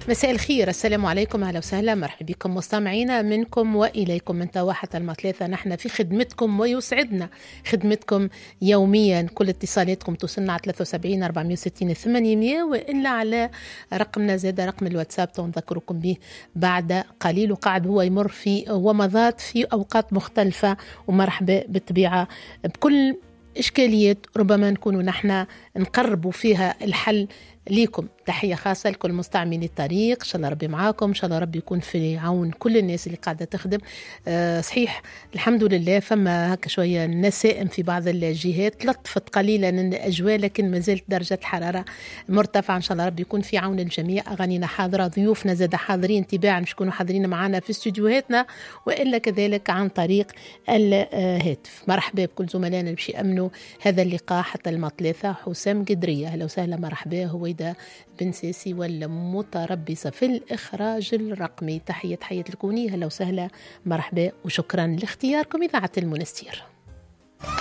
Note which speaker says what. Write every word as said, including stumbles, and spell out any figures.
Speaker 1: مساء الخير، السلام عليكم، أهلا وسهلا، مرحبا بكم مستمعينا منكم وإليكم من تواحة المثلاثة. نحن في خدمتكم ويسعدنا خدمتكم يوميا. كل اتصالاتكم توصلنا على ثلاثة وسبعين أربعمائة وستين ثمانمائة وإلا على رقمنا زاد رقم الواتساب تنذكركم به بعد قليل، وقاعد هو يمر في ومضات في أوقات مختلفة. ومرحبا بالطبيعة بكل إشكاليات ربما نكونوا نحن نقربوا فيها الحل ليكم. تحية خاصة لكل مستعملي الطريق، إن شاء الله ربي معاكم، إن شاء الله ربي يكون في عون كل الناس اللي قاعدة تخدم. أه صحيح الحمد لله فما هكا شوية نسائم في بعض الجهات، لطفت قليلا الأجواء لكن ما زالت درجة الحرارة مرتفعة. إن شاء الله ربي يكون في عون الجميع. أغانينا حاضرة، ضيوفنا زاد حاضرين تباعا، مش يكونوا حاضرين معنا في استديوهاتنا وإلا كذلك عن طريق الهاتف. مرحبا بكل زملائنا اللي باش يأمنوا هذا اللقاء حتى المثلاثة. حسام قدرية أهلا وسهلا، مرحبا. هويدا بن ساسي والمتربصة في الإخراج الرقمي. تحية تحية الكوني، هلا وسهلا، مرحبا وشكرا لاختياركم إذاعة المنستير.